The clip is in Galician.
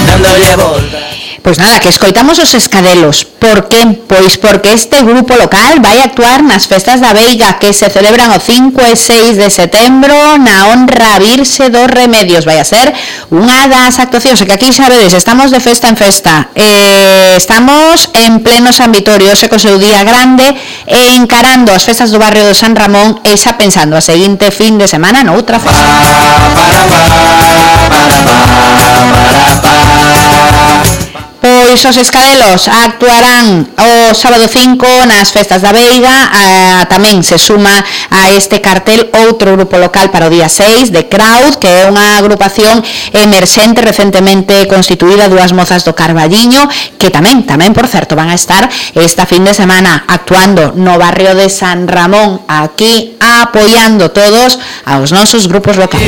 dándolle voltas. Pois nada, que escoitamos os Escadelos. Por que? Pois porque este grupo local vai actuar nas festas da Veiga que se celebran o 5 e 6 de setembro na honra a Virxe dos Remedios. Vai a ser unha das actuacións, que aquí xa vedes, estamos de festa en festa, estamos en pleno San Vitorio, xe co seu día grande, encarando as festas do barrio de San Ramón e xa pensando a seguinte fin de semana noutra festa. Pois os Escadelos actuarán o sábado 5 nas festas da Veiga, tamén se suma a este cartel outro grupo local para o día 6 de Crowd, que é unha agrupación emerxente recentemente constituída, dúas mozas do Carballiño, que tamén por certo van a estar esta fin de semana actuando no barrio de San Ramón, aquí apoiando todos aos nosos grupos locales.